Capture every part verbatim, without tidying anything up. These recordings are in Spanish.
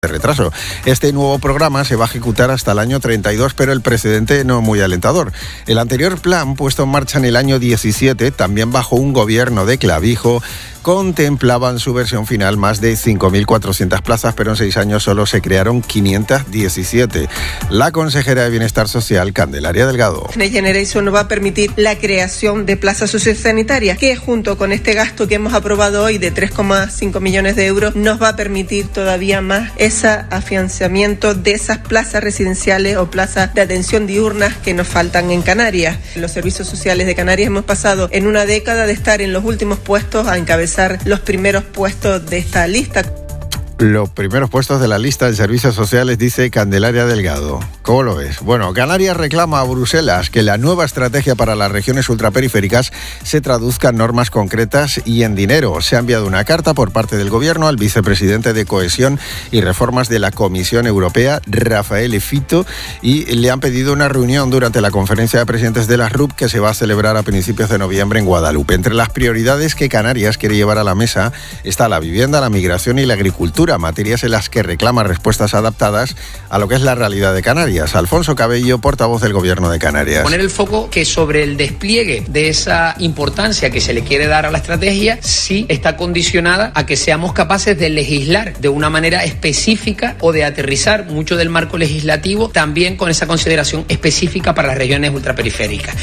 de retraso. Este nuevo programa se va a ejecutar hasta el año treinta y dos, pero el precedente no muy alentador. El anterior plan, puesto en marcha en el año diecisiete, también bajo un gobierno de Clavijo, contemplaba en su versión final más de cinco mil cuatrocientas plazas, pero en seis años solo se crearon quinientas diecisiete. La consejera de Bienestar Social, Candelaria Delgado. Next Generation nos va a permitir la creación de plazas sociosanitarias, que junto con este gasto que hemos aprobado hoy de tres coma cinco millones de euros, nos va a permitir todavía más ese afianzamiento de esas plazas residenciales o plazas de atención diurnas que nos faltan en Canarias. Los servicios sociales de Canarias hemos pasado en una década de estar en los últimos puestos a encabezar los primeros puestos de esta lista. Los primeros puestos de la lista de servicios sociales, dice Candelaria Delgado. ¿Cómo lo ves? Bueno, Canarias reclama a Bruselas que la nueva estrategia para las regiones ultraperiféricas se traduzca en normas concretas y en dinero. Se ha enviado una carta por parte del Gobierno al vicepresidente de Cohesión y Reformas de la Comisión Europea, Rafael Fito, y le han pedido una reunión durante la conferencia de presidentes de las R U P que se va a celebrar a principios de noviembre en Guadalupe. Entre las prioridades que Canarias quiere llevar a la mesa está la vivienda, la migración y la agricultura, materias en las que reclama respuestas adaptadas a lo que es la realidad de Canarias. Alfonso Cabello, portavoz del Gobierno de Canarias. Poner el foco que sobre el despliegue de esa importancia que se le quiere dar a la estrategia, sí está condicionada a que seamos capaces de legislar de una manera específica o de aterrizar mucho del marco legislativo también con esa consideración específica para las regiones ultraperiféricas.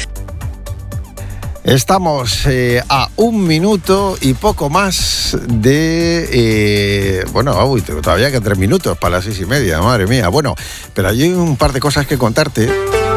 Estamos eh, a un minuto y poco más de... Eh, bueno, uy, todavía que tres minutos para las seis y media, madre mía. Bueno, pero hay un par de cosas que contarte.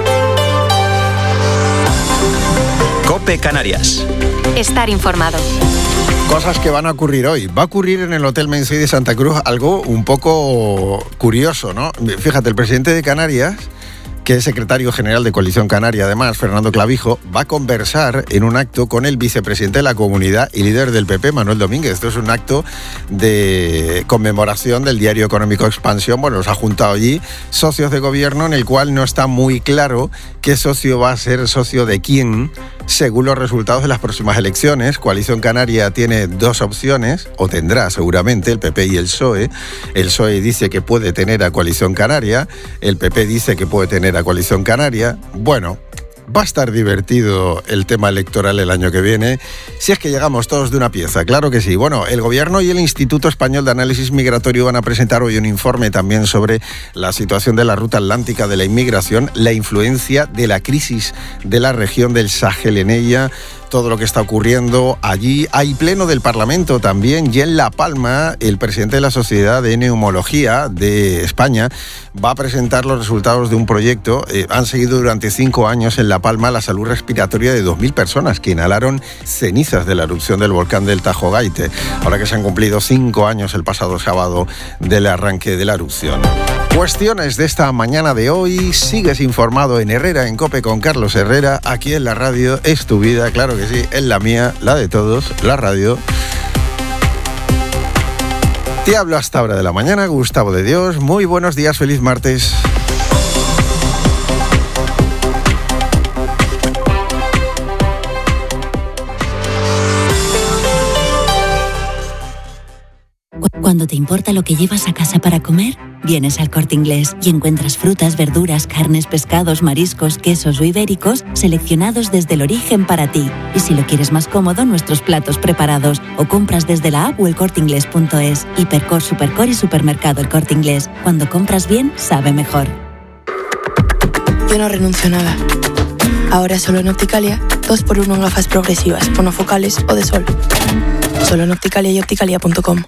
COPE Canarias. Estar informado. Cosas que van a ocurrir hoy. Va a ocurrir en el Hotel Mensay de Santa Cruz algo un poco curioso, ¿no? Fíjate, el presidente de Canarias, que es secretario general de Coalición Canaria, además, Fernando Clavijo, va a conversar en un acto con el vicepresidente de la comunidad y líder del P P, Manuel Domínguez. Esto es un acto de conmemoración del Diario Económico Expansión. Bueno, los ha juntado allí socios de gobierno, en el cual no está muy claro qué socio va a ser socio de quién, según los resultados de las próximas elecciones. Coalición Canaria tiene dos opciones, o tendrá seguramente, el P P y el P S O E. El P S O E dice que puede tener a Coalición Canaria, el P P dice que puede tener a Coalición Canaria. Bueno, va a estar divertido el tema electoral el año que viene, si es que llegamos todos de una pieza, claro que sí. Bueno, el Gobierno y el Instituto Español de Análisis Migratorio van a presentar hoy un informe también sobre la situación de la ruta atlántica de la inmigración, la influencia de la crisis de la región del Sahel en ella, todo lo que está ocurriendo allí. Hay pleno del Parlamento también, y en La Palma el presidente de la Sociedad de Neumología de España va a presentar los resultados de un proyecto. Eh, han seguido durante cinco años en La Palma la salud respiratoria de dos mil personas que inhalaron cenizas de la erupción del volcán del Tajo Gaite, ahora que se han cumplido cinco años el pasado sábado del arranque de la erupción. Cuestiones de esta mañana de hoy. Sigues informado en Herrera en COPE con Carlos Herrera. Aquí en la radio es tu vida, claro que sí, es la mía, la de todos, la radio. Te hablo hasta ahora de la mañana, Gustavo de Dios. Muy buenos días, feliz martes. Cuando te importa lo que llevas a casa para comer, vienes al Corte Inglés y encuentras frutas, verduras, carnes, pescados, mariscos, quesos o ibéricos seleccionados desde el origen para ti. Y si lo quieres más cómodo, nuestros platos preparados, o compras desde la app o el corte inglés punto es. Hipercor, Supercor y Supermercado El Corte Inglés. Cuando compras bien, sabe mejor. Yo no renuncio a nada. Ahora solo en Opticalia, dos por uno en gafas progresivas, monofocales o de sol. Solo en Opticalia y opticalia punto com.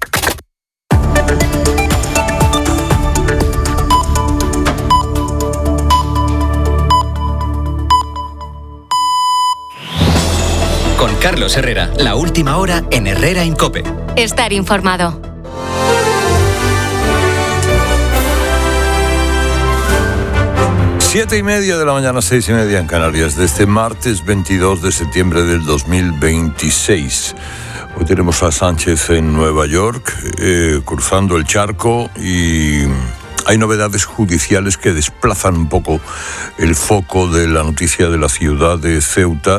Con Carlos Herrera, la última hora en Herrera en COPE. Estar informado. Siete y media de la mañana, seis y media en Canarias, de este martes veintidós de septiembre del dos mil veintiséis. Hoy tenemos a Sánchez en Nueva York, eh, cruzando el charco, y hay novedades judiciales que desplazan un poco el foco de la noticia de la ciudad de Ceuta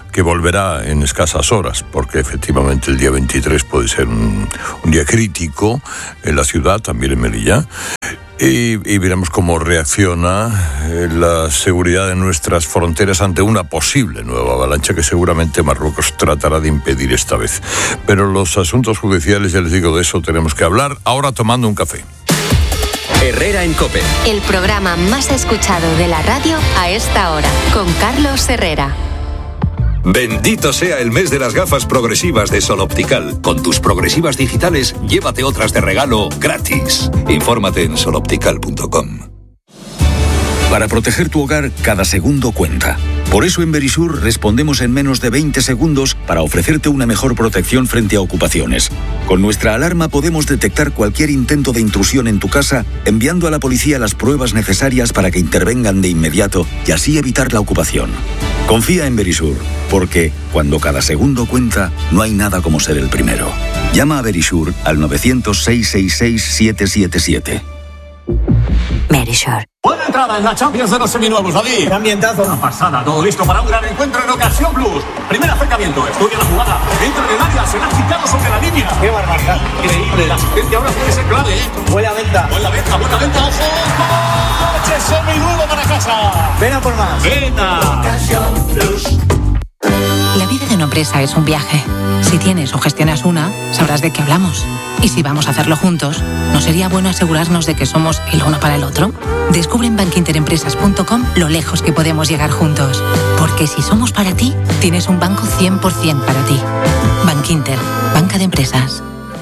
que volverá en escasas horas, porque efectivamente el día veintitrés puede ser un, un día crítico en la ciudad, también en Melilla. Y, y veremos cómo reacciona eh, la seguridad de nuestras fronteras ante una posible nueva avalancha que seguramente Marruecos tratará de impedir esta vez. Pero los asuntos judiciales, ya les digo, de eso tenemos que hablar ahora tomando un café. Herrera en COPE. El programa más escuchado de la radio a esta hora, con Carlos Herrera. Bendito sea el mes de las gafas progresivas de Sol Optical. Con tus progresivas digitales, llévate otras de regalo gratis. Infórmate en sol optical punto com. Para proteger tu hogar, cada segundo cuenta. Por eso en Verisur respondemos en menos de veinte segundos para ofrecerte una mejor protección frente a ocupaciones. Con nuestra alarma podemos detectar cualquier intento de intrusión en tu casa, enviando a la policía las pruebas necesarias para que intervengan de inmediato y así evitar la ocupación. Confía en Verisur, porque cuando cada segundo cuenta, no hay nada como ser el primero. Llama a Verisur al nueve cero cero, seis seis seis, siete siete siete. Verisur. Buena entrada en la Champions de los seminuevos, David. ¡Qué ambientazo! Una pasada, todo listo para un gran encuentro en Ocasión Plus. Primer acercamiento, estudia la jugada. Dentro del área, se la ha quitado sobre la línea. ¡Qué barbaridad! Increíble, la asistencia ahora puede ser clave, ¿eh? Buena venta. Buena venta, buena venta, ojo. ¡Coche seminuevo para casa! Ven a por más. ¡Venta! Ocasión Plus. La vida de una empresa es un viaje. Si tienes o gestionas una, sabrás de qué hablamos. Y si vamos a hacerlo juntos, ¿no sería bueno asegurarnos de que somos el uno para el otro? Descubre en bank inter empresas punto com lo lejos que podemos llegar juntos. Porque si somos para ti, tienes un banco cien por ciento para ti. Bankinter, banca de empresas.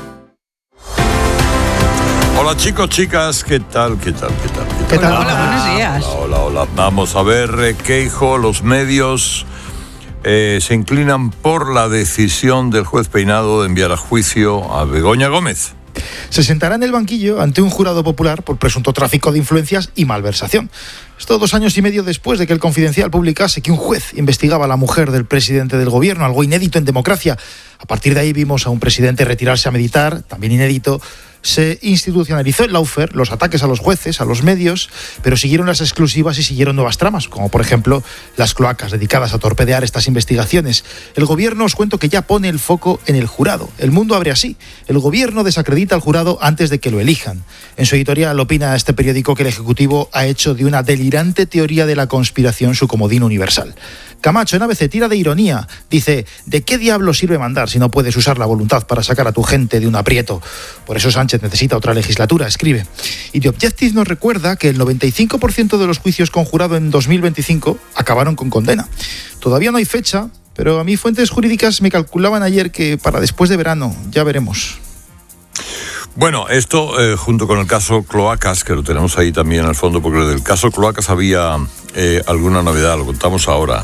Hola chicos, chicas, ¿qué tal? ¿Qué tal? ¿Qué tal? ¿Qué tal? Hola, buenos días. Hola, hola, hola. Vamos a ver, Queijo, los medios eh, se inclinan por la decisión del juez Peinado de enviar a juicio a Begoña Gómez. Se sentará en el banquillo ante un jurado popular por presunto tráfico de influencias y malversación. Esto dos años y medio después de que el Confidencial publicase que un juez investigaba a la mujer del presidente del gobierno, algo inédito en democracia. A partir de ahí vimos a un presidente retirarse a meditar, también inédito. Se institucionalizó el lawfare, los ataques a los jueces, a los medios, pero siguieron las exclusivas y siguieron nuevas tramas, como por ejemplo las cloacas dedicadas a torpedear estas investigaciones. El gobierno, os cuento que ya pone el foco en el jurado. El Mundo abre así. El gobierno desacredita al jurado antes de que lo elijan. En su editorial opina este periódico que el Ejecutivo ha hecho de una delirante teoría de la conspiración su comodín universal. Camacho en A B C tira de ironía. Dice, ¿de qué diablo sirve mandar si no puedes usar la voluntad para sacar a tu gente de un aprieto? Por eso Sánchez necesita otra legislatura, escribe. Y The Objective nos recuerda que el noventa y cinco por ciento de los juicios con jurado en dos mil veinticinco acabaron con condena. Todavía no hay fecha, pero a mí fuentes jurídicas me calculaban ayer que para después de verano, ya veremos. Bueno, esto eh, junto con el caso Cloacas, que lo tenemos ahí también al fondo, porque del caso Cloacas había eh, alguna novedad, lo contamos ahora.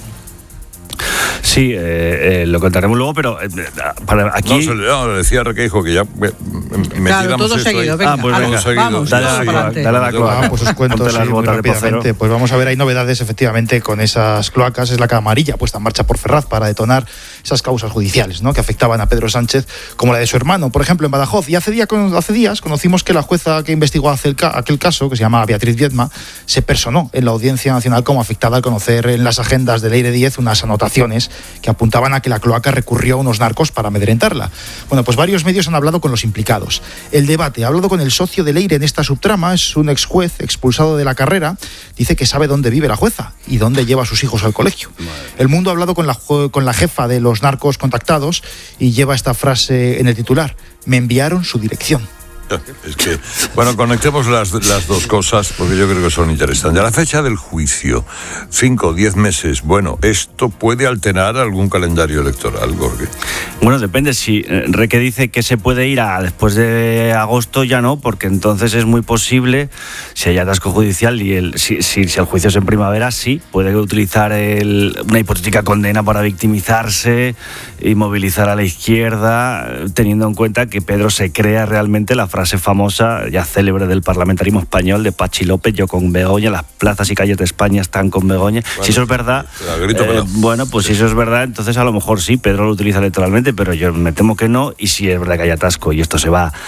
Sí, eh, eh, lo contaremos luego, pero eh, para aquí... No, se le, no, le decía a Requeijo que ya me, me claro, todo seguido, venga, ah, pues venga, venga, seguido, vamos, dale, vamos dale, dale la cloaca. Ah, pues os cuento sí, muy rápidamente. Pues vamos a ver, hay novedades efectivamente con esas cloacas. Es la camarilla puesta en marcha por Ferraz para detonar esas causas judiciales, ¿no?, que afectaban a Pedro Sánchez, como la de su hermano, por ejemplo, en Badajoz. Y hace, día, hace días conocimos que la jueza que investigó aquel caso, que se llama Beatriz Viedma, se personó en la Audiencia Nacional como afectada al conocer en las agendas de Leire Díez unas anotaciones que apuntaban a que la cloaca recurrió a unos narcos para amedrentarla. Bueno, pues varios medios han hablado con los implicados. El Debate ha hablado con el socio de Leire en esta subtrama, es un ex juez expulsado de la carrera, dice que sabe dónde vive la jueza y dónde lleva a sus hijos al colegio. El Mundo ha hablado con la, con la jefa de los narcos contactados y lleva esta frase en el titular: me enviaron su dirección. Es que, bueno, conectemos las, las dos cosas porque yo creo que son interesantes. A la fecha del juicio, cinco o diez meses, bueno, ¿esto puede alterar algún calendario electoral, Jorge? Bueno, depende. Si Reque dice que se puede ir a después de agosto, ya no, porque entonces es muy posible, si hay atasco judicial y el, si, si, si el juicio es en primavera, sí, puede utilizar el, una hipotética condena para victimizarse y movilizar a la izquierda, teniendo en cuenta que Pedro se crea realmente la frase frase famosa, ya célebre del parlamentarismo español, de Pachi López: yo con Begoña, las plazas y calles de España están con Begoña. Bueno, si eso es verdad, eh, bueno, pues si eso es verdad, entonces a lo mejor sí, Pedro lo utiliza electoralmente, pero yo me temo que no, y si es verdad que hay atasco y esto se va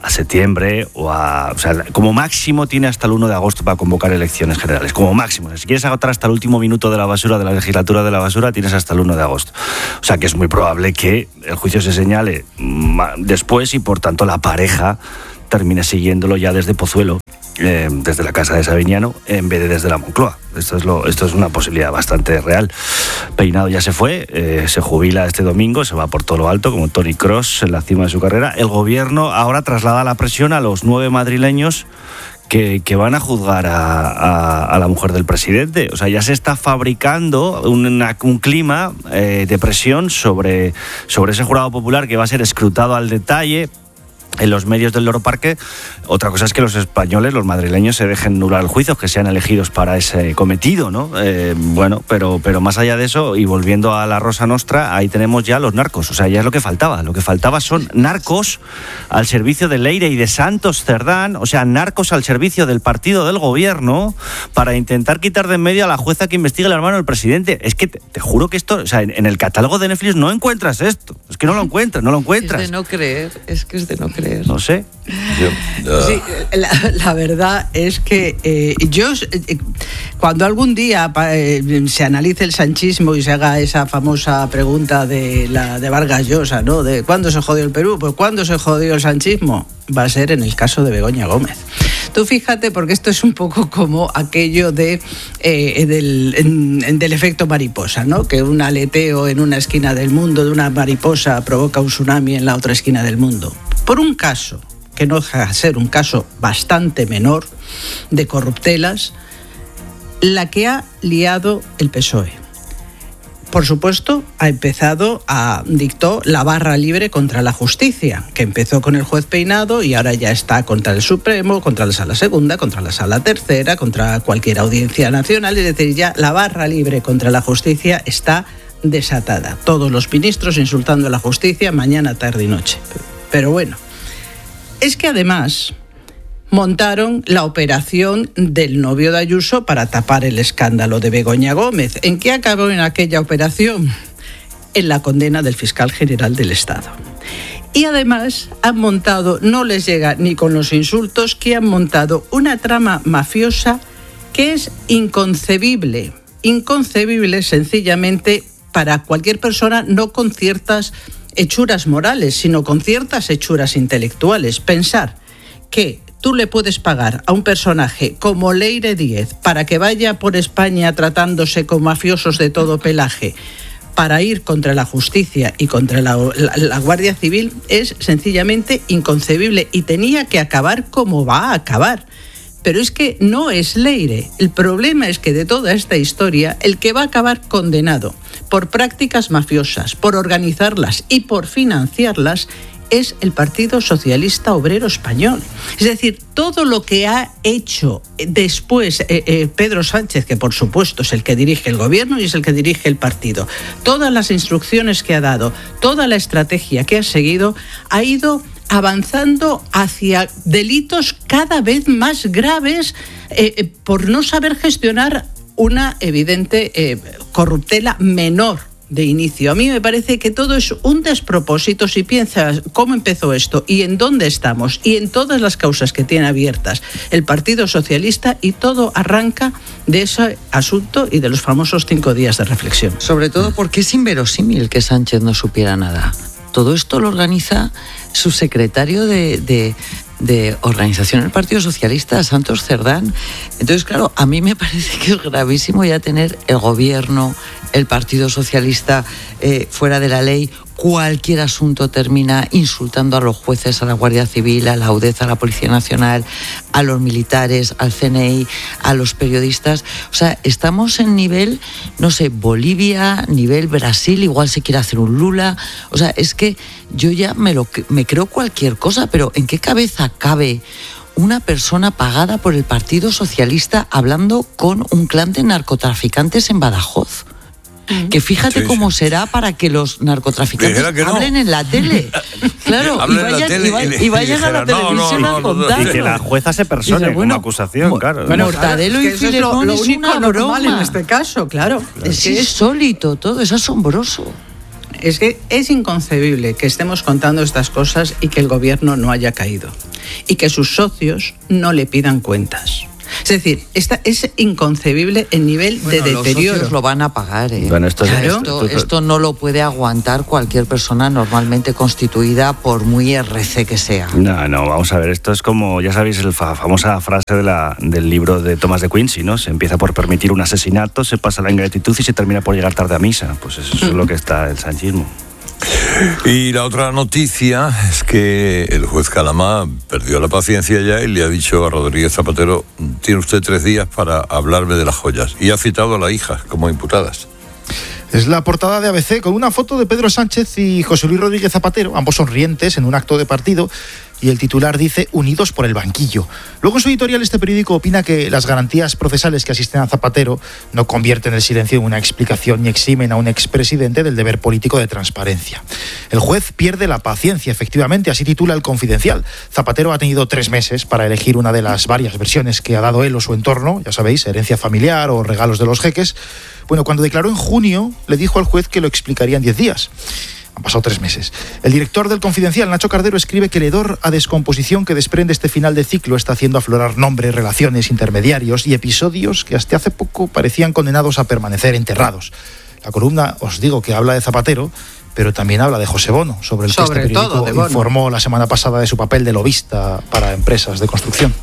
a septiembre o a... O sea, como máximo tiene hasta el uno de agosto para convocar elecciones generales, como máximo. O sea, si quieres agotar hasta el último minuto de la basura, de la legislatura de la basura, tienes hasta el uno de agosto. O sea, que es muy probable que el juicio se señale después y, por tanto, la pareja termine siguiéndolo ya desde Pozuelo, eh, desde la casa de Sabiñano, en vez de desde la Moncloa. Esto es, lo, esto es una posibilidad bastante real. Peinado ya se fue, eh, se jubila este domingo, se va por todo lo alto, como Tony Cross en la cima de su carrera. El gobierno ahora traslada la presión a los nueve madrileños que, que van a juzgar a, a, a la mujer del presidente. O sea, ya se está fabricando una, un clima eh, de presión sobre, sobre ese jurado popular que va a ser escrutado al detalle en los medios del Loro Parque. Otra cosa es que los españoles, los madrileños, se dejen nular el juicio, que sean elegidos para ese cometido, ¿no? Eh, bueno, pero, pero más allá de eso, y volviendo a la Rosa Nostra, ahí tenemos ya los narcos. O sea, ya es lo que faltaba. Lo que faltaba son narcos al servicio de Leire y de Santos Cerdán, o sea, narcos al servicio del partido del gobierno, para intentar quitar de en medio a la jueza que investiga el hermano del presidente. Es que te, te juro que esto, o sea, en, en el catálogo de Netflix no encuentras esto. Es que no lo encuentras, no lo encuentras. Es de no creer, es que es de no creer. No sé. Yo, uh... sí, la, la verdad es que eh, yo, eh, cuando algún día eh, se analice el sanchismo y se haga esa famosa pregunta de la de Vargas Llosa, ¿no? De ¿cuándo se jodió el Perú? Pues ¿cuándo se jodió el sanchismo? Va a ser en el caso de Begoña Gómez. Tú fíjate, porque esto es un poco como aquello de eh, del, en, del efecto mariposa, ¿no? Que un aleteo en una esquina del mundo de una mariposa provoca un tsunami en la otra esquina del mundo. Por un caso, que no deja de ser un caso bastante menor, de corruptelas, la que ha liado el P S O E. Por supuesto, ha empezado a dictó la barra libre contra la justicia, que empezó con el juez Peinado y ahora ya está contra el Supremo, contra la Sala Segunda, contra la Sala Tercera, contra cualquier audiencia nacional. Es decir, ya la barra libre contra la justicia está desatada. Todos los ministros insultando a la justicia mañana, tarde y noche. Pero bueno, es que además montaron la operación del novio de Ayuso para tapar el escándalo de Begoña Gómez. ¿En qué acabó en aquella operación? En la condena del fiscal general del Estado. Y además han montado, no les llega ni con los insultos, que han montado una trama mafiosa que es inconcebible, inconcebible sencillamente para cualquier persona, no con ciertas hechuras morales, sino con ciertas hechuras intelectuales. Pensar que tú le puedes pagar a un personaje como Leire Díez para que vaya por España tratándose con mafiosos de todo pelaje para ir contra la justicia y contra la, la, la Guardia Civil es sencillamente inconcebible y tenía que acabar como va a acabar. Pero es que no es Leire. El problema es que de toda esta historia, el que va a acabar condenado por prácticas mafiosas, por organizarlas y por financiarlas, es el Partido Socialista Obrero Español. Es decir, todo lo que ha hecho después eh, eh, Pedro Sánchez, que por supuesto es el que dirige el gobierno y es el que dirige el partido, todas las instrucciones que ha dado, toda la estrategia que ha seguido, ha ido avanzando hacia delitos cada vez más graves eh, eh, por no saber gestionar una evidente eh, corruptela menor de inicio. A mí me parece que todo es un despropósito si piensas cómo empezó esto y en dónde estamos y en todas las causas que tiene abiertas el Partido Socialista, y todo arranca de ese asunto y de los famosos cinco días de reflexión. Sobre todo porque es inverosímil que Sánchez no supiera nada. Todo esto lo organiza su secretario de, de, de organización del Partido Socialista, Santos Cerdán. Entonces, claro, a mí me parece que es gravísimo ya tener el gobierno, el Partido Socialista eh, fuera de la ley. Cualquier asunto termina insultando a los jueces, a la Guardia Civil, a la UDEZ, a la Policía Nacional, a los militares, al C N I, a los periodistas. O sea, estamos en nivel, no sé, Bolivia, nivel Brasil, igual se quiere hacer un Lula. O sea, es que yo ya me, lo, me creo cualquier cosa, pero ¿en qué cabeza cabe una persona pagada por el Partido Socialista hablando con un clan de narcotraficantes en Badajoz? Que fíjate sí, cómo sí. será para que los narcotraficantes que no. hablen en la tele. Claro, y vayan, tele, y vayan, y vayan a la televisión no, no, no, a contarlo. Y que la jueza se persone bueno, como acusación, mo, claro. Bueno, Mortadelo claro, y Filemón es, lo, lo único es una broma. En este caso, claro. Es, es insólito todo, es asombroso. es que es inconcebible que estemos contando estas cosas y que el gobierno no haya caído y que sus socios no le pidan cuentas. Es decir, esta, es inconcebible el nivel bueno, de deterioro. Los socios lo van a pagar, ¿eh? Bueno, esto, claro. es, esto, esto no lo puede aguantar cualquier persona normalmente constituida, por muy R C que sea. No, no, vamos a ver, esto es como, ya sabéis, la fa- famosa frase de la, del libro de Thomas de Quincy, ¿no? Se empieza por permitir un asesinato, se pasa la ingratitud y se termina por llegar tarde a misa. Pues eso es lo que está el sanchismo. Y la otra noticia es que el juez Calamá perdió la paciencia ya y le ha dicho a Rodríguez Zapatero: tiene usted tres días para hablarme de las joyas. Y ha citado a la hija como imputadas. Es la portada de A B C con una foto de Pedro Sánchez y José Luis Rodríguez Zapatero, ambos sonrientes en un acto de partido, y el titular dice unidos por el banquillo. Luego en su editorial este periódico opina que las garantías procesales que asisten a Zapatero no convierten el silencio en una explicación ni eximen a un expresidente del deber político de transparencia. El juez pierde la paciencia, efectivamente, así titula El Confidencial. Zapatero ha tenido tres meses para elegir una de las varias versiones que ha dado él o su entorno, ya sabéis, herencia familiar o regalos de los jeques. Bueno, cuando declaró en junio, le dijo al juez que lo explicaría en diez días. Han pasado tres meses. El director del Confidencial, Nacho Cardero, escribe que el hedor a descomposición que desprende este final de ciclo está haciendo aflorar nombres, relaciones, intermediarios y episodios que hasta hace poco parecían condenados a permanecer enterrados. La columna, os digo, que habla de Zapatero, pero también habla de José Bono, sobre el sobre que este periódico todo, de Bono. Informó la semana pasada de su papel de lobista para empresas de construcción.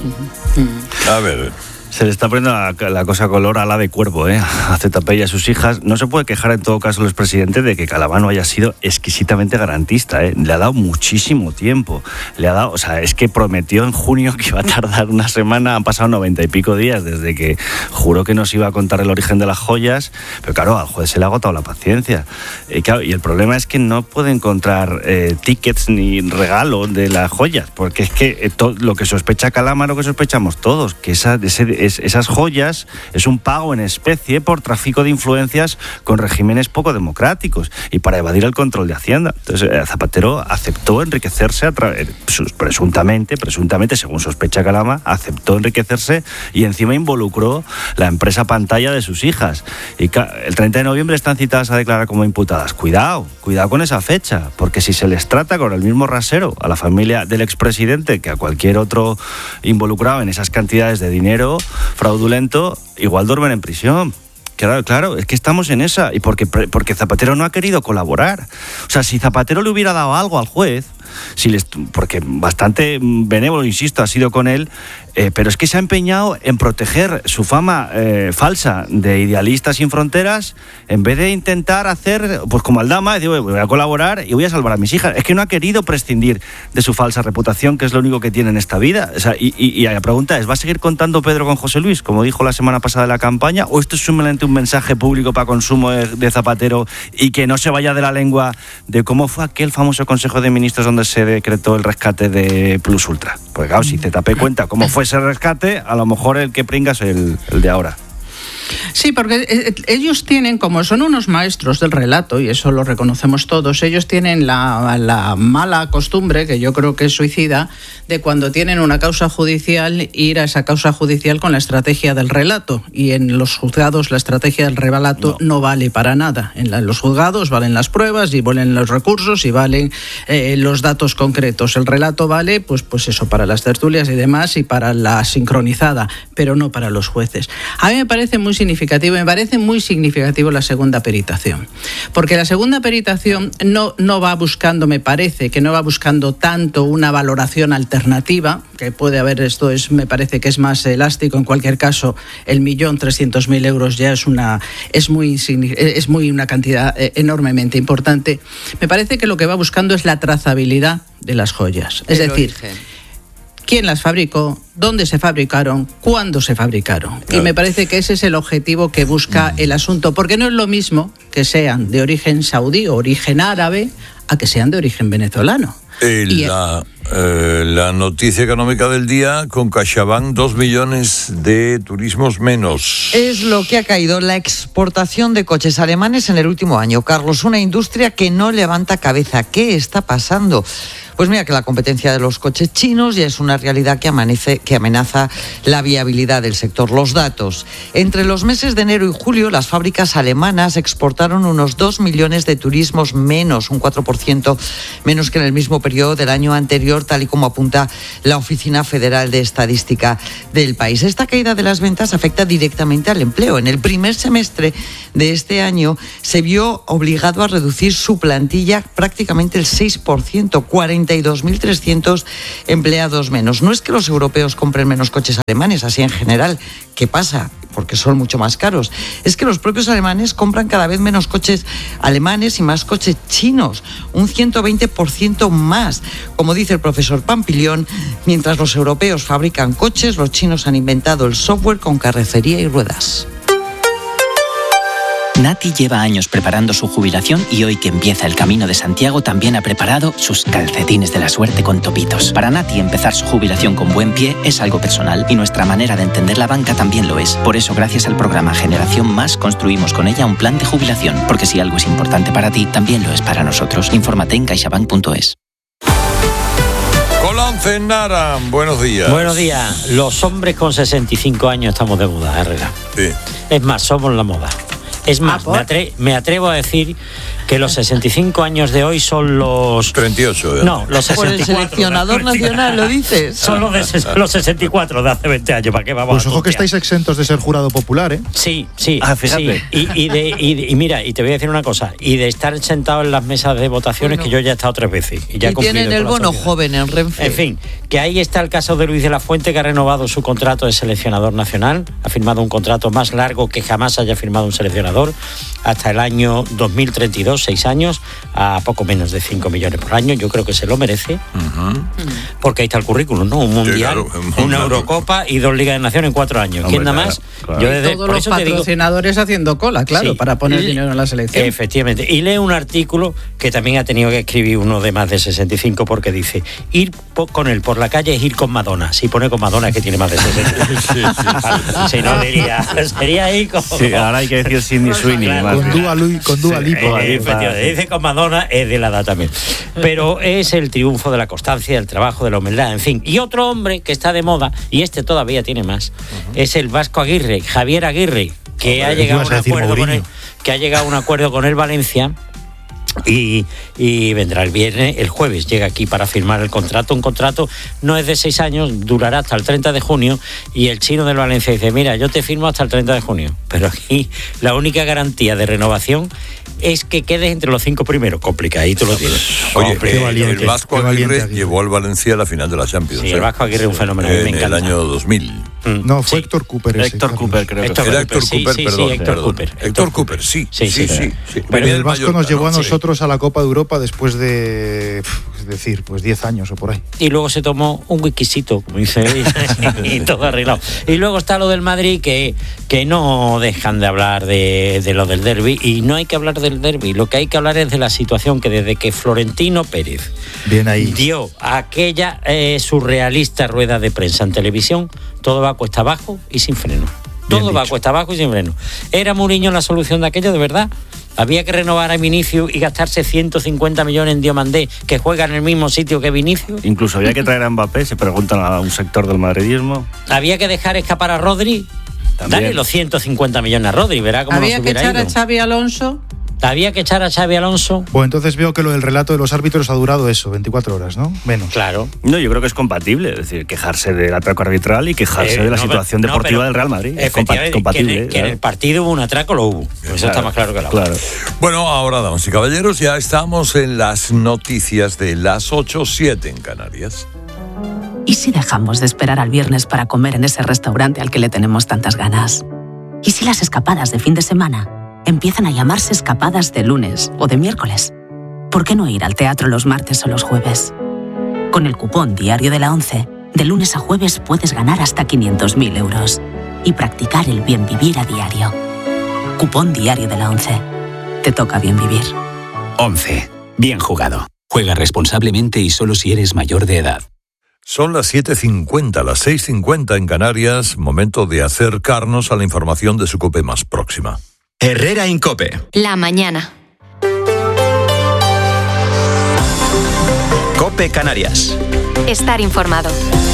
Mm. A ver... Se le está poniendo la, la cosa color a la de cuervo, ¿eh? A Z P y a sus hijas. No se puede quejar en todo caso el expresidente de que Calamá no haya sido exquisitamente garantista, ¿eh? Le ha dado muchísimo tiempo. Le ha dado, o sea, es que prometió en junio que iba a tardar una semana. Han pasado noventa y pico días desde que juró que nos iba a contar el origen de las joyas. Pero claro, al juez se le ha agotado la paciencia. Eh, claro, y el problema es que no puede encontrar eh, tickets ni regalo de las joyas, porque es que eh, todo, lo que sospecha Calamá, lo que sospechamos todos, que esa, ese Es, esas joyas es un pago en especie por tráfico de influencias con regímenes poco democráticos y para evadir el control de Hacienda. Entonces Zapatero aceptó enriquecerse a través, presuntamente, presuntamente, según sospecha Calamá, aceptó enriquecerse y encima involucró la empresa pantalla de sus hijas. Y el treinta de noviembre están citadas a declarar como imputadas. Cuidado, cuidado con esa fecha, porque si se les trata con el mismo rasero a la familia del expresidente que a cualquier otro involucrado en esas cantidades de dinero fraudulento, igual duermen en prisión. Claro, claro, es que estamos en esa. Y porque, porque Zapatero no ha querido colaborar. O sea, si Zapatero le hubiera dado algo al juez, si les, porque bastante benévolo, insisto, ha sido con él, eh, pero es que se ha empeñado en proteger su fama eh, falsa de idealista sin fronteras, en vez de intentar hacer, pues como Aldama, decir, voy a colaborar y voy a salvar a mis hijas. Es que no ha querido prescindir de su falsa reputación, que es lo único que tiene en esta vida. O sea, y, y, y la pregunta es, ¿va a seguir contando Pedro con José Luis, como dijo la semana pasada de la campaña, o esto es simplemente un mensaje público para consumo de, de Zapatero y que no se vaya de la lengua de cómo fue aquel famoso Consejo de Ministros donde se decretó el rescate de Plus Ultra? Porque claro, si Z P cuenta cómo fue ese rescate, a lo mejor el que pringa es el, el de ahora. Sí, porque ellos tienen, como son unos maestros del relato, y eso lo reconocemos todos, ellos tienen la, la mala costumbre, que yo creo que es suicida, de cuando tienen una causa judicial, ir a esa causa judicial con la estrategia del relato. Y en los juzgados la estrategia del relato no, no vale para nada. En, la, en los juzgados valen las pruebas y valen los recursos y valen eh, los datos concretos. El relato vale, pues, pues eso, para las tertulias y demás y para la sincronizada, pero no para los jueces. A mí me parece muy significativo, me parece muy significativo la segunda peritación, porque la segunda peritación no, no va buscando, me parece que no va buscando tanto una valoración alternativa, que puede haber, esto es, me parece que es más elástico, en cualquier caso el millón trescientos mil euros ya es una, es muy, es muy una cantidad enormemente importante. Me parece que lo que va buscando es la trazabilidad de las joyas, es decir, origen. ¿Quién las fabricó? ¿Dónde se fabricaron? ¿Cuándo se fabricaron? Claro. Y me parece que ese es el objetivo que busca mm. el asunto, porque no es lo mismo que sean de origen saudí o origen árabe a que sean de origen venezolano. Eh, la, eh, la noticia económica del día, con CaixaBank, dos millones de turismos menos. Es lo que ha caído la exportación de coches alemanes en el último año. Carlos, una industria que no levanta cabeza. ¿Qué está pasando? Pues mira que la competencia de los coches chinos ya es una realidad que, amanece, que amenaza la viabilidad del sector. Los datos. Entre los meses de enero y julio, las fábricas alemanas exportaron unos dos millones de turismos menos, un cuatro por ciento menos que en el mismo periodo del año anterior, tal y como apunta la Oficina Federal de Estadística del país. Esta caída de las ventas afecta directamente al empleo. En el primer semestre de este año se vio obligado a reducir su plantilla prácticamente el seis por ciento, cuarenta y dos mil trescientos empleados menos. No es que los europeos compren menos coches alemanes, así en general. ¿Qué pasa? Porque son mucho más caros. Es que los propios alemanes compran cada vez menos coches alemanes y más coches chinos, un ciento veinte por ciento más. Como dice el profesor Pampillón, mientras los europeos fabrican coches, los chinos han inventado el software con carrocería y ruedas. Nati lleva años preparando su jubilación y hoy que empieza el Camino de Santiago también ha preparado sus calcetines de la suerte con topitos. Para Nati empezar su jubilación con buen pie es algo personal y nuestra manera de entender la banca también lo es. Por eso gracias al programa Generación Más construimos con ella un plan de jubilación, porque si algo es importante para ti, también lo es para nosotros. Infórmate en caixabank punto es. Colance Nara, buenos días. Buenos días. Los hombres con sesenta y cinco años estamos de moda, Herrera. Sí. Es más, somos la moda. Es más, me, atre- me atrevo a decir que los sesenta y cinco años de hoy son los... treinta y ocho. ¿eh? No, los sesenta y cuatro. Por el seleccionador nacional, ¿lo dices? Son los, de ses- los sesenta y cuatro de hace veinte años, ¿para qué vamos Pues a ojo que estáis exentos de ser jurado popular, ¿eh? Sí, sí, ah, fíjate. sí. Y, y, de, y, de, y mira, y te voy a decir una cosa, y de estar sentado en las mesas de votaciones, bueno, que yo ya he estado tres veces. Y, ya y tienen el bono joven en Renfe. En fin, que ahí está el caso de Luis de la Fuente, que ha renovado su contrato de seleccionador nacional, ha firmado un contrato más largo que jamás haya firmado un seleccionador, hasta el año dos mil treinta y dos, seis años, a poco menos de cinco millones por año. Yo creo que se lo merece, uh-huh, porque ahí está el currículum, ¿no? Un mundial, sí, claro, una Eurocopa y dos Ligas de Naciones en cuatro años. ¿Quién da más? Claro. Yo desde, todos los patrocinadores digo, haciendo cola, claro, sí, para poner y, dinero en la selección. Efectivamente. Y lee un artículo que también ha tenido que escribir uno de más de sesenta y cinco, porque dice, ir po- con él por la calle es ir con Madonna. Si pone con Madonna es que tiene más de sesenta y cinco. Sí, sí, sí. Si no, diría, sería ahí con... Sí, ahora hay que decir Sidney Sweeney. Claro. Con Dua Lipa. Con Dua Lipa. Sí, eh, efectivamente. Dice con Madonna, es de la edad también. Pero es el triunfo de la constancia, del trabajo, de la humildad, en fin. Y otro hombre que está de moda, y este todavía tiene más, uh-huh, es el Vasco Aguirre, Javier Aguirre, que, oh, ha, llegado a un acuerdo con él, que ha llegado a un acuerdo con el Valencia. Y, y vendrá el viernes, el jueves llega aquí para firmar el contrato. Un contrato no es de seis años, durará hasta el treinta de junio. Y el chino del Valencia dice, mira, yo te firmo hasta el treinta de junio, pero aquí la única garantía de renovación es que quedes entre los cinco primeros. Complicadito lo tienes. Oye, qué valiente, el Vasco Aguirre, Aguirre llevó al Valencia a la final de la Champions. Sí, el Vasco Aguirre es un fenómeno. En me encanta. el año dos mil. Mm. No, fue sí. Héctor Cooper. Ese, Héctor Cooper, creo Héctor que Era Héctor sí, Cooper, sí, perdón. Sí, Héctor perdón. Cooper. Héctor, Héctor Cooper, sí. Sí, sí. sí, sí. sí. Pero el Vasco Mallorca, nos llevó ¿no? a nosotros sí. a la Copa de Europa después de, es decir, pues diez años o por ahí. Y luego se tomó un whiskycito, como dice, y todo arreglado. Y luego está lo del Madrid, que, que no dejan de hablar de, de lo del derbi, y no hay que hablar del derbi. Lo que hay que hablar es de la situación que desde que Florentino Pérez Bien ahí. dio aquella eh, surrealista rueda de prensa en televisión, todo va cuesta abajo y sin freno. Todo va cuesta abajo y sin freno. ¿Era Mourinho la solución de aquello, de verdad? Había que renovar a Vinicius y gastarse ciento cincuenta millones en Diomandé, que juega en el mismo sitio que Vinicius. Incluso había que traer a Mbappé, se preguntan a un sector del madridismo. Había que dejar escapar a Rodri. También. Dale los ciento cincuenta millones a Rodri, verá cómo había nos que hubiera echar ido. a Xavi Alonso. Había que echar a Xavi Alonso. Pues entonces veo que lo del relato de los árbitros ha durado eso, veinticuatro horas, ¿no? Menos. Claro. No, yo creo que es compatible, es decir, quejarse del atraco arbitral y quejarse eh, de la no, situación pero, deportiva no, del Real Madrid. Es compa- compatible. Que, en, que en el partido hubo un atraco, lo hubo. Eso claro, está más claro que la claro. Bueno, ahora, damas y caballeros, ya estamos en las noticias de las ocho siete en Canarias. ¿Y si dejamos de esperar al viernes para comer en ese restaurante al que le tenemos tantas ganas? ¿Y si las escapadas de fin de semana empiezan a llamarse escapadas de lunes o de miércoles? ¿Por qué no ir al teatro los martes o los jueves? Con el cupón Diario de la ONCE, de lunes a jueves puedes ganar hasta quinientos mil euros y practicar el bien vivir a diario. Cupón Diario de la ONCE. Te toca bien vivir. ONCE. Bien jugado. Juega responsablemente y solo si eres mayor de edad. Son las siete cincuenta, las seis cincuenta en Canarias, momento de acercarnos a la información de su COPE más próxima. Herrera en COPE. La mañana. COPE Canarias. Estar informado.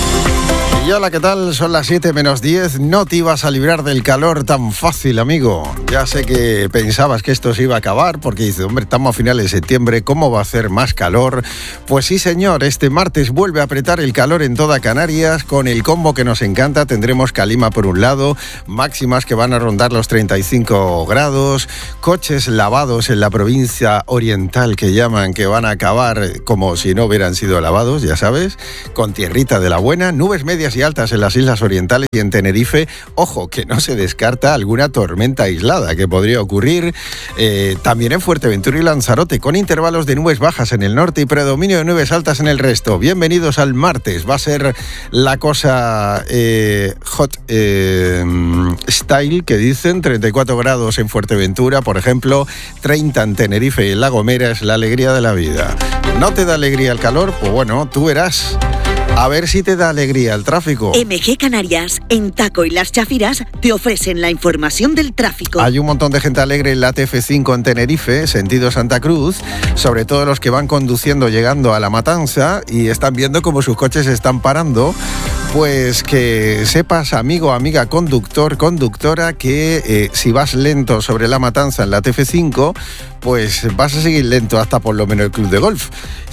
Y hola, ¿qué tal? Son las siete menos diez. No te ibas a librar del calor tan fácil, amigo. Ya sé que pensabas que esto se iba a acabar porque dices, hombre, estamos a finales de septiembre, ¿cómo va a hacer más calor? Pues sí, señor, este martes vuelve a apretar el calor en toda Canarias con el combo que nos encanta. Tendremos calima por un lado, máximas que van a rondar los treinta y cinco grados, coches lavados en la provincia oriental que llaman, que van a acabar como si no hubieran sido lavados, ya sabes, con tierrita de la buena, nubes medias y altas en las islas orientales y en Tenerife. Ojo, que no se descarta alguna tormenta aislada que podría ocurrir eh, también en Fuerteventura y Lanzarote, con intervalos de nubes bajas en el norte y predominio de nubes altas en el resto. Bienvenidos al martes. Va a ser la cosa eh, hot eh, style, que dicen, treinta y cuatro grados en Fuerteventura, por ejemplo, treinta en Tenerife y en La Gomera. Es la alegría de la vida. ¿No te da alegría el calor? Pues bueno, tú verás. A ver si te da alegría el tráfico. M G Canarias, en Taco y Las Chafiras, te ofrecen la información del tráfico. Hay un montón de gente alegre en la T F cinco en Tenerife, sentido Santa Cruz, sobre todo los que van conduciendo llegando a La Matanza y están viendo cómo sus coches se están parando. Pues que sepas, amigo, amiga, conductor, conductora, que eh, si vas lento sobre La Matanza en la T F cinco, pues vas a seguir lento hasta por lo menos el club de golf.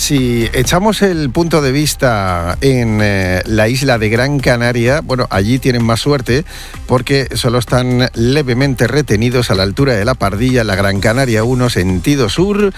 Si echamos el punto de vista en eh, la isla de Gran Canaria, bueno, allí tienen más suerte porque solo están levemente retenidos a la altura de La Pardilla, la Gran Canaria uno, sentido sur,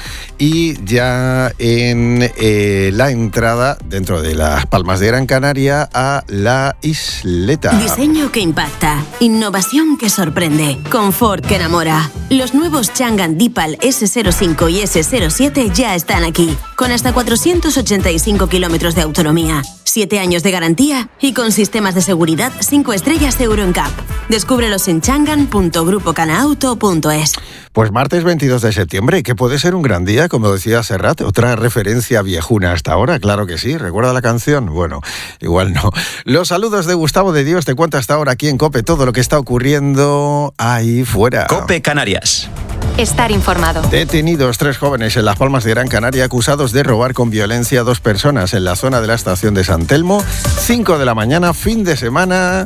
y ya en eh, la entrada dentro de las Palmas de Gran Canaria a la isleta. Diseño que impacta, innovación que sorprende, confort que enamora. Los nuevos Changan Deepal ese cero cinco y ese cero siete ya están aquí, con hasta cuatrocientos ochenta y cinco kilómetros de autonomía, siete años de garantía y con sistemas de seguridad cinco estrellas Euro N C A P. Descúbrelos en changan punto grupo canauto punto es. Pues martes veintidós de septiembre, que puede ser un gran día, como decía Serrat, otra referencia viejuna hasta ahora, claro que sí. ¿Recuerda la canción? Bueno, igual no. Los saludos de Gustavo de Dios te cuenta hasta ahora aquí en COPE todo lo que está ocurriendo ahí fuera. COPE Canarias. Estar informado. Detenidos tres jóvenes en Las Palmas de Gran Canaria acusados de robar con violencia a dos personas en la zona de la estación de San Telmo. cinco de la mañana, fin de semana.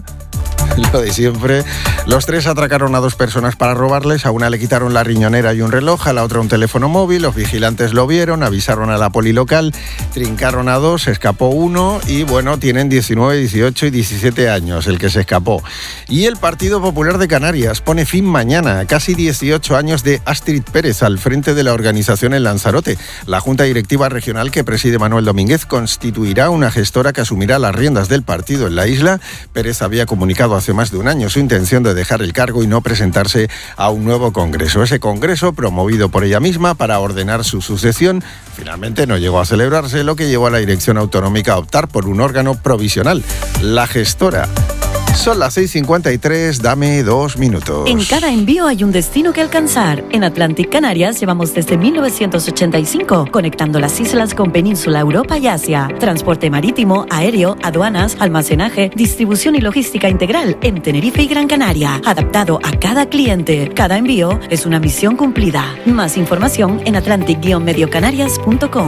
Lo de siempre. Los tres atracaron a dos personas para robarles. A una le quitaron la riñonera y un reloj, a la otra un teléfono móvil. Los vigilantes lo vieron, avisaron a la poli local, trincaron a dos, se escapó uno y bueno, tienen diecinueve, dieciocho y diecisiete años el que se escapó. Y el Partido Popular de Canarias pone fin mañana a casi dieciocho años de Astrid Pérez al frente de la organización en Lanzarote. La Junta Directiva Regional que preside Manuel Domínguez constituirá una gestora que asumirá las riendas del partido en la isla. Pérez había comunicado hace más de un año su intención de dejar el cargo y no presentarse a un nuevo congreso. Ese congreso, promovido por ella misma para ordenar su sucesión, finalmente no llegó a celebrarse, lo que llevó a la dirección autonómica a optar por un órgano provisional, la gestora. Son las seis cincuenta y tres, dame dos minutos. En cada envío hay un destino que alcanzar. En Atlantic Canarias llevamos desde mil novecientos ochenta y cinco, conectando las islas con Península, Europa y Asia. Transporte marítimo, aéreo, aduanas, almacenaje, distribución y logística integral en Tenerife y Gran Canaria. Adaptado a cada cliente. Cada envío es una misión cumplida. Más información en atlantic guion medio canarias punto com.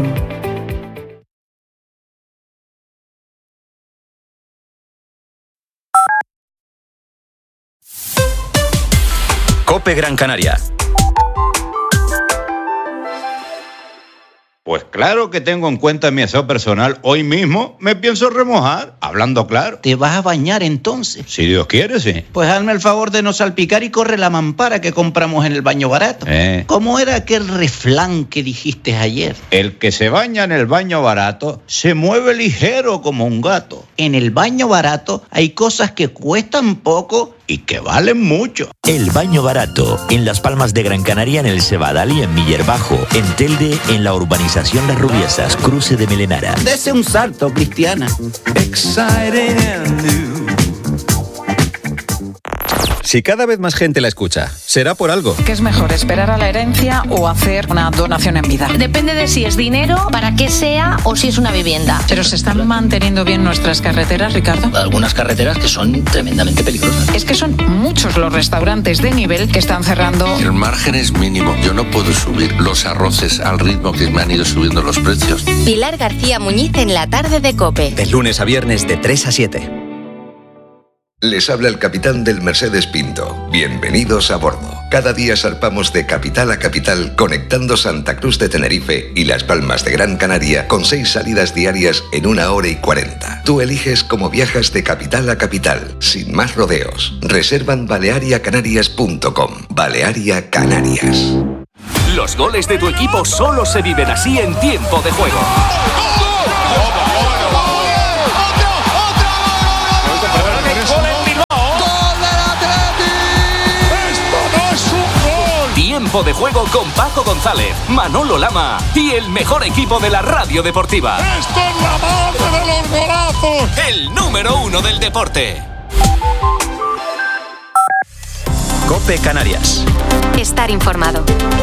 COPE Gran Canaria. Pues claro que tengo en cuenta mi aseo personal. Hoy mismo me pienso remojar, hablando claro. ¿Te vas a bañar entonces? Si Dios quiere, sí. Pues hazme el favor de no salpicar y corre la mampara que compramos en el baño barato. Eh. ¿Cómo era aquel refrán que dijiste ayer? El que se baña en el baño barato se mueve ligero como un gato. En el baño barato hay cosas que cuestan poco y que valen mucho. El Baño Barato, en Las Palmas de Gran Canaria, en el Cebadal y en Miller Bajo. En Telde, en la urbanización Las Rubiesas, cruce de Melenara. Dese un salto, Cristiana. Exciting and new. Si cada vez más gente la escucha, será por algo. ¿Qué es mejor, esperar a la herencia o hacer una donación en vida? Depende de si es dinero, para qué sea o si es una vivienda. ¿Pero se están manteniendo bien nuestras carreteras, Ricardo? Algunas carreteras que son tremendamente peligrosas. Es que son muchos los restaurantes de nivel que están cerrando. El margen es mínimo. Yo no puedo subir los arroces al ritmo que me han ido subiendo los precios. Pilar García Muñiz en la tarde de COPE. De lunes a viernes de tres a siete. Les habla el capitán del Mercedes Pinto. Bienvenidos a bordo. Cada día zarpamos de capital a capital, conectando Santa Cruz de Tenerife y Las Palmas de Gran Canaria con seis salidas diarias en una hora y cuarenta. Tú eliges cómo viajas de capital a capital, sin más rodeos. Reserva en balearia canarias punto com. Balearia Canarias. Los goles de tu equipo solo se viven así en tiempo de juego. Tiempo de juego con Paco González, Manolo Lama y el mejor equipo de la radio deportiva. ¡Esto es la madre de los golazos! El número uno del deporte. COPE Canarias. Estar informado.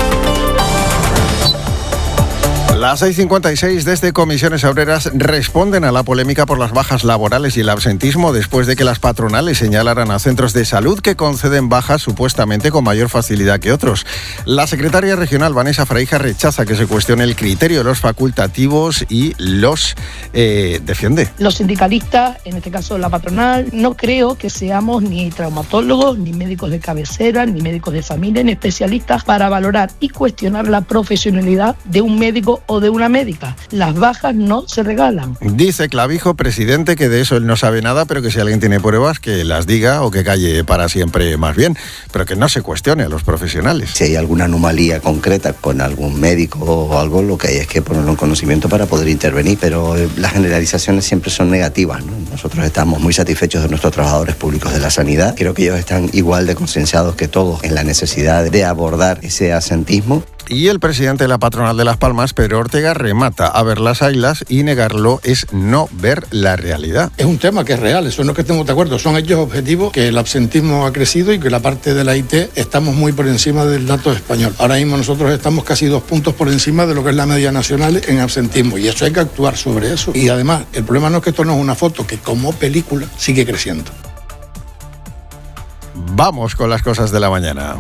Las seis cincuenta y seis desde Comisiones Obreras responden a la polémica por las bajas laborales y el absentismo después de que las patronales señalaran a centros de salud que conceden bajas supuestamente con mayor facilidad que otros. La secretaria regional Vanessa Fraija rechaza que se cuestione el criterio de los facultativos y los eh, defiende. Los sindicalistas, en este caso la patronal, no creo que seamos ni traumatólogos, ni médicos de cabecera, ni médicos de familia, ni especialistas para valorar y cuestionar la profesionalidad de un médico o de una médica. Las bajas no se regalan. Dice Clavijo, presidente, que de eso él no sabe nada, pero que si alguien tiene pruebas, que las diga o que calle para siempre más bien, pero que no se cuestione a los profesionales. Si hay alguna anomalía concreta con algún médico o algo, lo que hay es que ponerlo en conocimiento para poder intervenir, pero las generalizaciones siempre son negativas, ¿no? Nosotros estamos muy satisfechos de nuestros trabajadores públicos de la sanidad. Creo que ellos están igual de concienciados que todos en la necesidad de abordar ese absentismo. Y el presidente de la patronal de Las Palmas, Pedro Ortega, remata a ver las ailas y negarlo es no ver la realidad. Es un tema que es real, eso no es que estemos de acuerdo, son hechos objetivos, que el absentismo ha crecido y que la parte de la I T estamos muy por encima del dato español. Ahora mismo nosotros estamos casi dos puntos por encima de lo que es la media nacional en absentismo y eso hay que actuar sobre eso. Y además, el problema no es que esto no es una foto, que como película sigue creciendo. Vamos con las cosas de la mañana.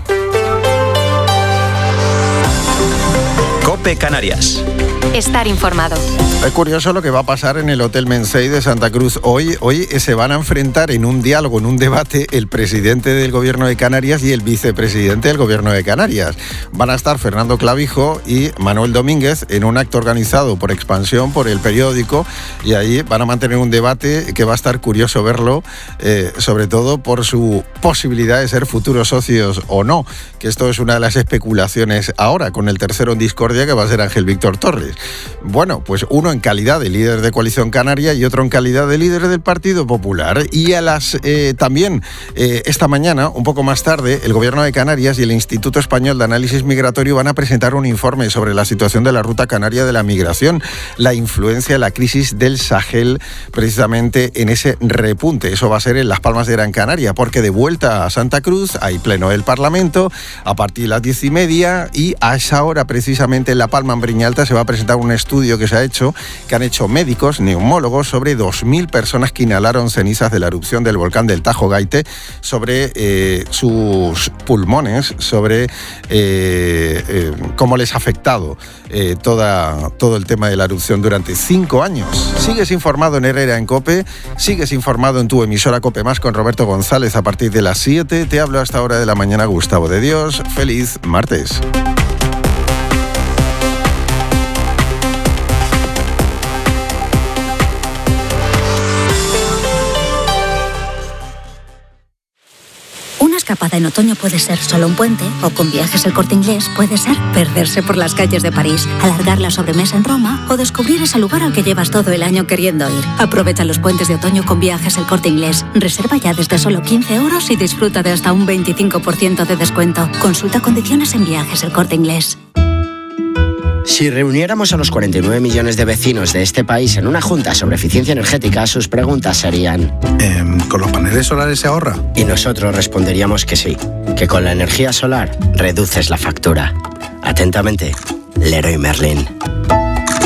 COPE Canarias. Estar informado. Es curioso lo que va a pasar en el Hotel Mensei de Santa Cruz. Hoy, hoy se van a enfrentar en un diálogo, en un debate, el presidente del Gobierno de Canarias y el vicepresidente del Gobierno de Canarias. Van a estar Fernando Clavijo y Manuel Domínguez en un acto organizado por Expansión, por El Periódico, y ahí van a mantener un debate que va a estar curioso verlo, eh, sobre todo por su posibilidad de ser futuros socios o no, que esto es una de las especulaciones ahora, con el tercero en discordia que va a ser Ángel Víctor Torres. Bueno, pues uno en calidad de líder de Coalición Canaria y otro en calidad de líder del Partido Popular. Y a las eh, también eh, esta mañana, un poco más tarde, el Gobierno de Canarias y el Instituto Español de Análisis Migratorio van a presentar un informe sobre la situación de la ruta canaria de la migración, la influencia de la crisis del Sahel precisamente en ese repunte. Eso va a ser en Las Palmas de Gran Canaria, porque de vuelta a Santa Cruz hay pleno del Parlamento a partir de las diez y media y a esa hora precisamente en La Palma, en Briñalta, se va a presentar un estudio que se ha hecho, que han hecho médicos, neumólogos, sobre dos mil personas que inhalaron cenizas de la erupción del volcán del Tajo Gaite, sobre eh, sus pulmones, sobre eh, eh, cómo les ha afectado eh, toda, todo el tema de la erupción durante cinco años. Sigues informado en Herrera en COPE, sigues informado en tu emisora COPE Más con Roberto González a partir de las siete. Te hablo a esta hora de la mañana, Gustavo de Dios. Feliz martes. Una escapada en otoño puede ser solo un puente, o con Viajes El Corte Inglés puede ser perderse por las calles de París, alargar la sobremesa en Roma o descubrir ese lugar al que llevas todo el año queriendo ir. Aprovecha los puentes de otoño con Viajes El Corte Inglés. Reserva ya desde solo quince euros y disfruta de hasta un veinticinco por ciento de descuento. Consulta condiciones en Viajes El Corte Inglés. Si reuniéramos a los cuarenta y nueve millones de vecinos de este país en una junta sobre eficiencia energética, sus preguntas serían... Eh, ¿Con los paneles solares se ahorra? Y nosotros responderíamos que sí, que con la energía solar reduces la factura. Atentamente, Leroy Merlin.